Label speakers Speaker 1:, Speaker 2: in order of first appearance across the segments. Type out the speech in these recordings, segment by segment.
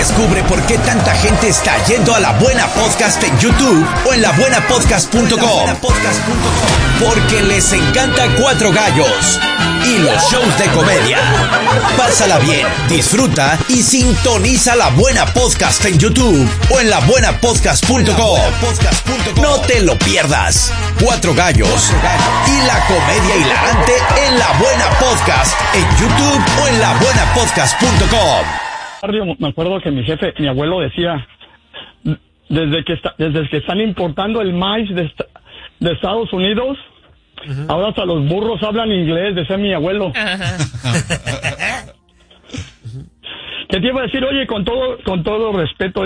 Speaker 1: Descubre por qué tanta gente está yendo a La Buena Podcast en YouTube o en labuenapodcast.com. Porque les encanta Cuatro Gallos y los shows de comedia. Pásala bien, disfruta y sintoniza La Buena Podcast en YouTube o en labuenapodcast.com. No te lo pierdas. Cuatro Gallos y la comedia hilarante en La Buena Podcast en YouTube o en labuenapodcast.com.
Speaker 2: Me acuerdo que mi abuelo decía, desde que están importando el maíz de Estados Unidos, ahora hasta los burros hablan inglés, decía mi abuelo. ¿Qué te iba a decir? Oye, con todo respeto,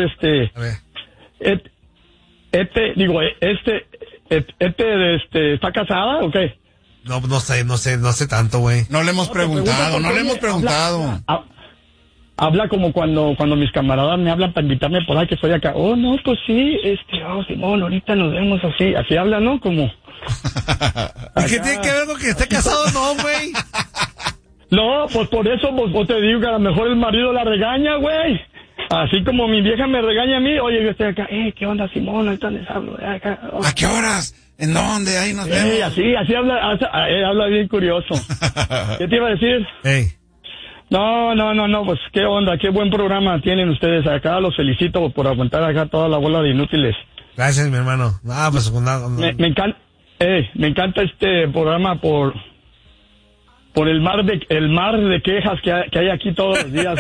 Speaker 2: ¿está casada o qué?
Speaker 3: No sé tanto, güey.
Speaker 4: No le hemos preguntado.
Speaker 2: Habla como cuando mis camaradas me hablan para invitarme por ahí que estoy acá. Oh, no, pues sí, Simón, ahorita nos vemos así habla, ¿no? Como...
Speaker 3: ¿Y qué tiene que ver con que esté casado, no, güey?
Speaker 2: No, pues por eso pues te digo que a lo mejor el marido la regaña, güey. Así como mi vieja me regaña a mí, oye, yo estoy acá, ¿qué onda, Simón? Ahorita les hablo. Acá,
Speaker 4: ¿A qué horas? ¿En dónde? Ahí nos vemos.
Speaker 2: Así habla bien curioso. ¿Qué te iba a decir? No, pues qué onda, qué buen programa tienen ustedes acá, los felicito por aguantar acá toda la bola de inútiles.
Speaker 3: Gracias, mi hermano. Pues
Speaker 2: me encanta este programa por el mar de quejas que hay aquí todos los días.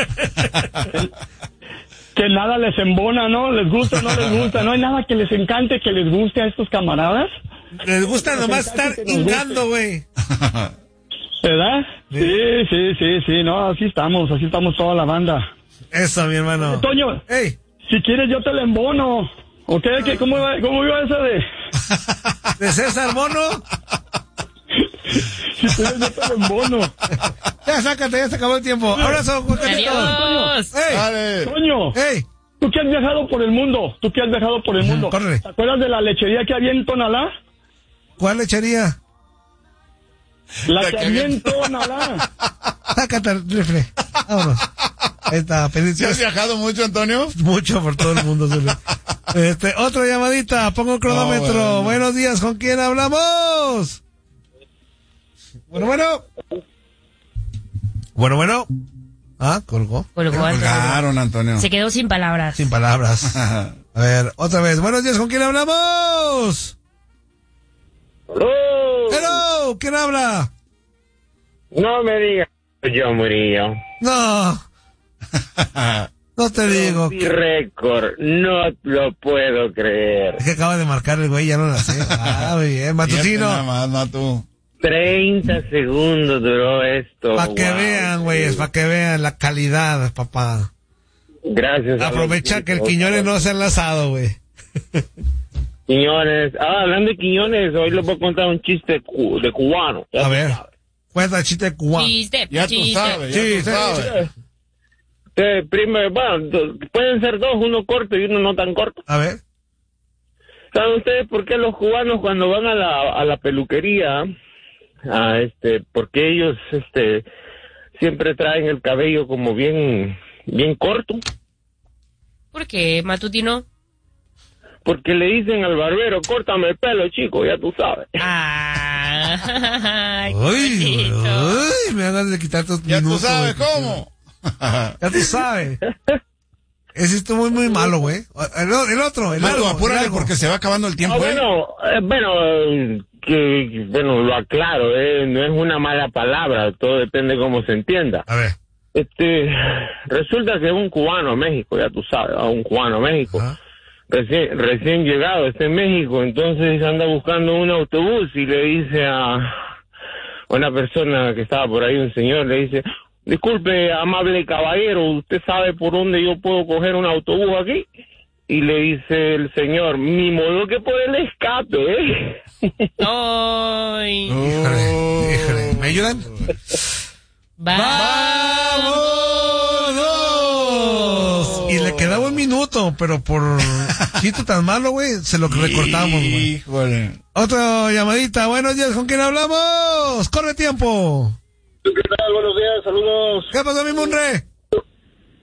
Speaker 2: Que nada les embona, ¿no? Les gusta, no les gusta, no hay nada que les encante, que les guste a estos camaradas.
Speaker 3: Les gusta nomás estar hingando, güey.
Speaker 2: ¿Verdad? Sí, no, así estamos toda la banda.
Speaker 3: Eso, mi hermano.
Speaker 2: Toño, si quieres yo te la embono. ¿Ok? ¿Cómo iba esa de...?
Speaker 3: ¿De César Mono?
Speaker 2: Si quieres yo te la embono.
Speaker 3: Ya, sácate, ya se acabó el tiempo. Abrazo,
Speaker 5: adiós.
Speaker 2: Toño, tú que has viajado por el mundo,
Speaker 3: Córrele.
Speaker 2: ¿Te acuerdas de la lechería que había en Tonalá?
Speaker 3: ¿Cuál lechería?
Speaker 2: La que había en Tonalá.
Speaker 3: Sácate el rifle. Vámonos. Esta península.
Speaker 4: ¿Has viajado mucho, Antonio?
Speaker 3: Mucho por todo el mundo. Otra llamadita, pongo el cronómetro.
Speaker 4: Bueno.
Speaker 3: Buenos días, ¿con quién hablamos? Bueno. Colgó.
Speaker 4: Colgaron, Antonio.
Speaker 5: Se quedó sin palabras.
Speaker 3: A ver, otra vez. Buenos días, ¿con quién hablamos? Hello, ¿quién habla?
Speaker 6: No me digas, yo Murillo.
Speaker 3: No te digo.
Speaker 6: Mi récord, no lo puedo creer.
Speaker 3: Es que acaba de marcar el güey, ya no la sé. Muy bien, matutino.
Speaker 4: Nada más, no tú.
Speaker 6: 30 segundos duró esto.
Speaker 3: Para que vean, güeyes, para que vean la calidad, papá.
Speaker 6: Gracias.
Speaker 3: Aprovecha que el Quiñones no se ha enlazado, güey.
Speaker 6: Quiñones. Hablando de Quiñones, hoy les voy a contar un chiste de cubano.
Speaker 3: A ver, cuenta el chiste de cubano.
Speaker 4: Ya tú sabes.
Speaker 6: Primero, bueno, pueden ser dos, uno corto y uno no tan corto.
Speaker 3: A ver.
Speaker 6: ¿Saben ustedes por qué los cubanos cuando van a la peluquería, porque ellos siempre traen el cabello como bien corto?
Speaker 5: ¿Por qué, matutino?
Speaker 6: Porque le dicen al barbero, córtame el pelo, chico, ya tú sabes.
Speaker 3: Uy, me van a de quitar tus
Speaker 4: Ya
Speaker 3: minutos.
Speaker 4: tú sabes
Speaker 3: güey.
Speaker 4: cómo.
Speaker 3: Ya tú sabes. Ese estuvo muy malo, güey. El otro.
Speaker 4: Apúrale porque se va acabando el tiempo.
Speaker 6: Lo aclaro, no es una mala palabra, todo depende cómo se entienda.
Speaker 3: A ver.
Speaker 6: Resulta que un cubano a México, ya tú sabes, un cubano a México.
Speaker 3: Ajá.
Speaker 6: Recién llegado, está en México, entonces anda buscando un autobús y le dice a una persona que estaba por ahí, un señor, le dice, disculpe, amable caballero, ¿usted sabe por dónde yo puedo coger un autobús aquí? Y le dice el señor, ni modo que por el escape,
Speaker 5: ¡Ay!
Speaker 3: Híjole. ¿Me ayudan?
Speaker 5: ¡Vámonos!
Speaker 3: Y le quedaba un minuto, pero por chiste tan malo, güey, se lo recortamos, güey.
Speaker 4: Híjole.
Speaker 3: Otra llamadita. Buenos días, ¿con quién hablamos? ¡Corre tiempo!
Speaker 6: ¿Qué tal? Buenos días, saludos.
Speaker 3: ¿Qué pasó, mi Munre?